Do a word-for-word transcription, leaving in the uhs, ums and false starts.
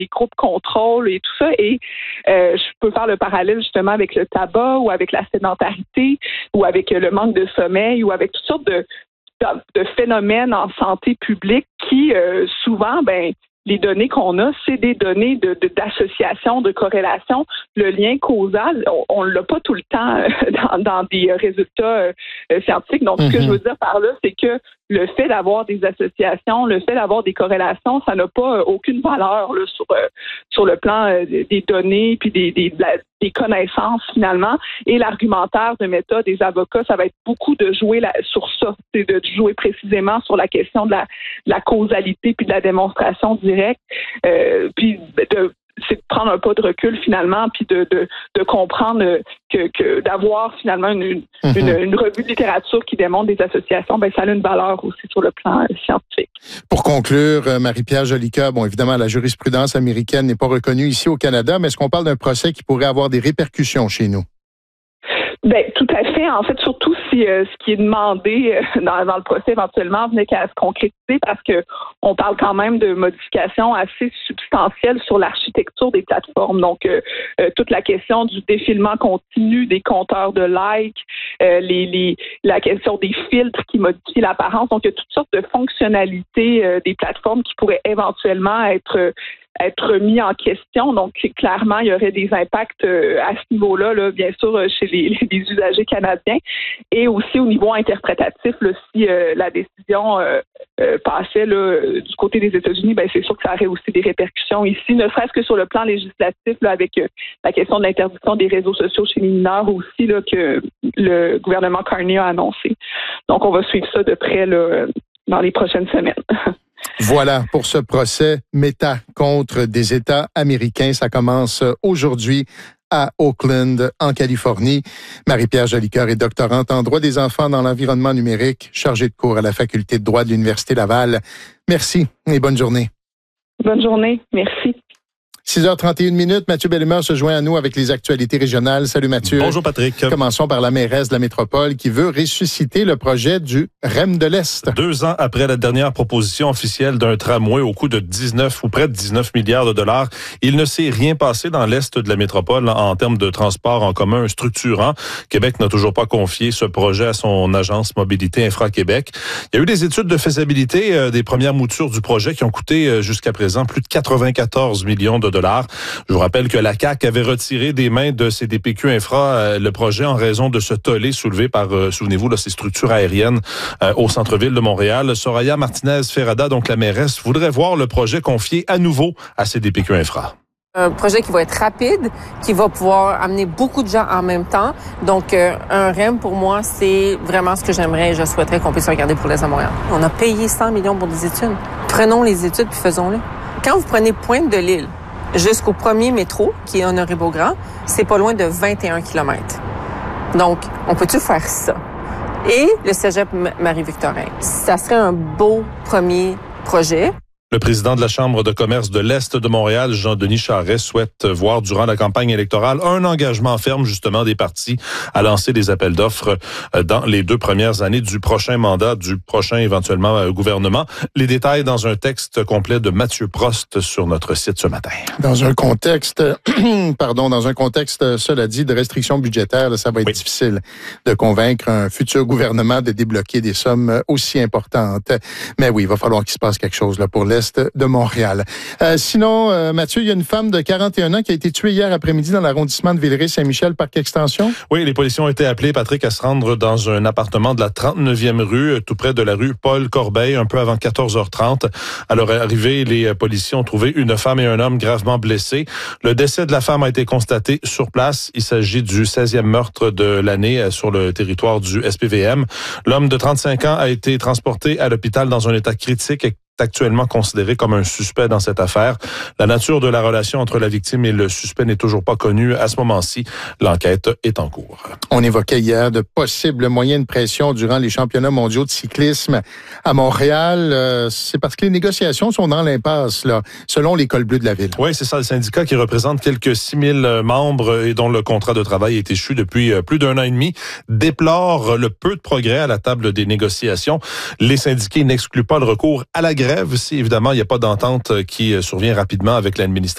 des groupes contrôle et tout ça. Et euh, je peux faire le parallèle justement avec le tabac ou avec la sédentarité ou avec le manque de sommeil ou avec toutes sortes de, de, de phénomènes en santé publique qui, euh, souvent, ben les données qu'on a, c'est des données de, de, d'association, de corrélation. Le lien causal, on ne l'a pas tout le temps dans, dans des résultats euh, scientifiques. Donc, mm-hmm. ce que je veux dire par là, c'est que le fait d'avoir des associations, le fait d'avoir des corrélations, ça n'a pas euh, aucune valeur là, sur, euh, sur le plan euh, des données puis des, des, des connaissances, finalement. Et l'argumentaire de méthode des avocats, ça va être beaucoup de jouer la, sur ça, c'est de jouer précisément sur la question de la, de la causalité puis de la démonstration directe. Euh, puis de c'est de prendre un pas de recul finalement, puis de, de, de comprendre que, que d'avoir finalement une, une, mm-hmm. une, une revue de littérature qui démontre des associations, ben ça a une valeur aussi sur le plan scientifique. Pour conclure, Marie-Pierre Jolicoeur, bon évidemment la jurisprudence américaine n'est pas reconnue ici au Canada, mais est-ce qu'on parle d'un procès qui pourrait avoir des répercussions chez nous? Ben tout à fait. En fait, surtout si euh, ce qui est demandé euh, dans, dans le procès éventuellement venait qu'à se concrétiser, parce que on parle quand même de modifications assez substantielles sur l'architecture des plateformes. Donc, euh, euh, toute la question du défilement continu des compteurs de likes, euh, les, les, la question des filtres qui modifient l'apparence. Donc, il y a toutes sortes de fonctionnalités euh, des plateformes qui pourraient éventuellement être euh, être mis en question. Donc, clairement, il y aurait des impacts euh, à ce niveau-là, là, bien sûr, euh, chez les, les usagers canadiens et aussi au niveau interprétatif, là, si euh, la décision euh, euh, passait là, du côté des États-Unis, ben c'est sûr que ça aurait aussi des répercussions ici, ne serait-ce que sur le plan législatif, là, avec euh, la question de l'interdiction des réseaux sociaux chez les mineurs aussi, là, que le gouvernement Carney a annoncé. Donc, on va suivre ça de près là, dans les prochaines semaines. Voilà pour ce procès Meta contre des États américains. Ça commence aujourd'hui à Oakland, en Californie. Marie-Pierre Jolicoeur est doctorante en droit des enfants dans l'environnement numérique, chargée de cours à la faculté de droit de l'Université Laval. Merci et bonne journée. Bonne journée. Merci. six heures trente et une minutes, Mathieu Bellemare se joint à nous avec les actualités régionales. Salut Mathieu. Bonjour Patrick. Commençons par la mairesse de la métropole qui veut ressusciter le projet du R E M de l'Est. Deux ans après la dernière proposition officielle d'un tramway au coût de dix-neuf ou près de dix-neuf milliards de dollars, il ne s'est rien passé dans l'Est de la métropole en termes de transport en commun structurant. Québec n'a toujours pas confié ce projet à son agence Mobilité Infra-Québec. Il y a eu des études de faisabilité euh, des premières moutures du projet qui ont coûté euh, jusqu'à présent plus de quatre-vingt-quatorze millions de dollars. Je vous rappelle que la C A Q avait retiré des mains de C D P Q Infra euh, le projet en raison de ce tollé soulevé par, euh, souvenez-vous, là, ces structures aériennes euh, au centre-ville de Montréal. Soraya Martinez-Ferrada, donc la mairesse, voudrait voir le projet confié à nouveau à C D P Q Infra. Un projet qui va être rapide, qui va pouvoir amener beaucoup de gens en même temps. Donc, euh, un R E M, pour moi, c'est vraiment ce que j'aimerais et je souhaiterais qu'on puisse regarder pour l'Est de Montréal. On a payé cent millions pour des études. Prenons les études puis faisons-les. Quand vous prenez Pointe-de-l'Île jusqu'au premier métro, qui est Honoré-Beaugrand, c'est pas loin de vingt et un kilomètres. Donc, on peut-tu faire ça? Et le cégep Marie-Victorin, ça serait un beau premier projet. Le président de la Chambre de commerce de l'Est de Montréal, Jean-Denis Charest, souhaite voir durant la campagne électorale un engagement ferme justement des partis à lancer des appels d'offres dans les deux premières années du prochain mandat, du prochain éventuellement gouvernement. Les détails dans un texte complet de Mathieu Prost sur notre site ce matin. Dans un contexte, pardon, dans un contexte, cela dit, de restrictions budgétaires, là, ça va être oui. difficile de convaincre un futur gouvernement de débloquer des sommes aussi importantes. Mais oui, il va falloir qu'il se passe quelque chose là pour l'Est de Montréal. Euh, sinon, euh, Mathieu, il y a une femme de quarante et un ans qui a été tuée hier après-midi dans l'arrondissement de Villeray-Saint-Michel, parc extension. Oui, les policiers ont été appelés, Patrick, à se rendre dans un appartement de la trente-neuvième rue, tout près de la rue Paul-Corbeil, un peu avant quatorze heures trente. À leur arrivée, les policiers ont trouvé une femme et un homme gravement blessés. Le décès de la femme a été constaté sur place. Il s'agit du seizième meurtre de l'année sur le territoire du S P V M. L'homme de trente-cinq ans a été transporté à l'hôpital dans un état critique et actuellement considéré comme un suspect dans cette affaire. La nature de la relation entre la victime et le suspect n'est toujours pas connue à ce moment-ci. L'enquête est en cours. On évoquait hier de possibles moyens de pression durant les championnats mondiaux de cyclisme à Montréal. Euh, c'est parce que les négociations sont dans l'impasse, là, selon l'École bleue de la ville. Oui, c'est ça. Le syndicat qui représente quelques six mille membres et dont le contrat de travail est échu depuis plus d'un an et demi déplore le peu de progrès à la table des négociations. Les syndiqués n'excluent pas le recours à la grève si, évidemment, il n'y a pas d'entente qui survient rapidement avec l'administration.